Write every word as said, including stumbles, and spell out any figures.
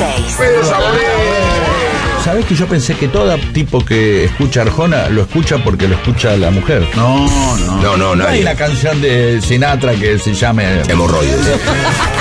seis. Pedro Saborín. ¿Sabés que yo pensé que todo tipo que escucha Arjona lo escucha porque lo escucha la mujer? No, no. No, no, No hay nadie. una canción de Sinatra que se llame Hemorroides.